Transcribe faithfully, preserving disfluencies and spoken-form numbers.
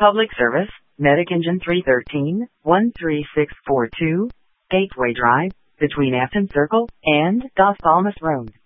Public Service, Medic Engine three thirteen, one three six four two, Gateway Drive, between Afton Circle and Dos Palmas Road.